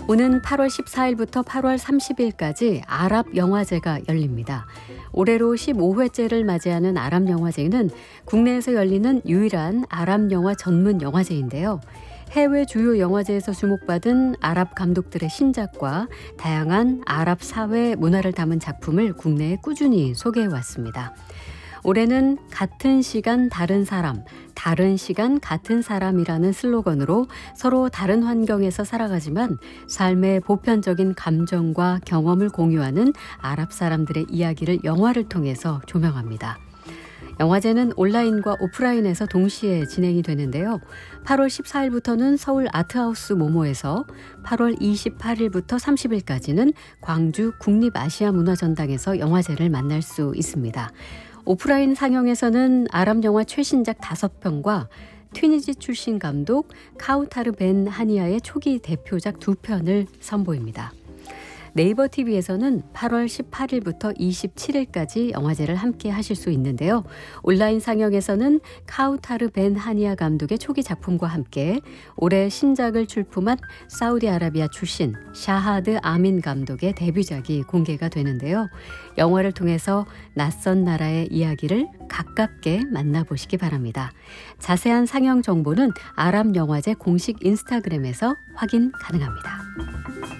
오는 8월 14일부터 8월 30일까지 아랍 영화제가 열립니다. 올해로 15회째를 맞이하는 아랍 영화제는 국내에서 열리는 유일한 아랍 영화 전문 영화제인데요. 해외 주요 영화제에서 주목받은 아랍 감독들의 신작과 다양한 아랍 사회 문화를 담은 작품을 국내에 꾸준히 소개해왔습니다. 올해는 같은 시간 다른 사람, 다른 시간 같은 사람이라는 슬로건으로 서로 다른 환경에서 살아가지만 삶의 보편적인 감정과 경험을 공유하는 아랍 사람들의 이야기를 영화를 통해서 조명합니다. 영화제는 온라인과 오프라인에서 동시에 진행이 되는데요. 8월 14일부터는 서울 아트하우스 모모에서 8월 28일부터 30일까지는 광주 국립아시아문화전당에서 영화제를 만날 수 있습니다. 오프라인 상영에서는 아랍 영화 최신작 5편과 튀니지 출신 감독 카우타르 벤 하니아의 초기 대표작 2편을 선보입니다. 네이버 TV에서는 8월 18일부터 27일까지 영화제를 함께 하실 수 있는데요. 온라인 상영에서는 카우타르 벤 하니아 감독의 초기 작품과 함께 올해 신작을 출품한 사우디아라비아 출신 샤하드 아민 감독의 데뷔작이 공개가 되는데요. 영화를 통해서 낯선 나라의 이야기를 가깝게 만나보시기 바랍니다. 자세한 상영 정보는 아랍 영화제 공식 인스타그램에서 확인 가능합니다.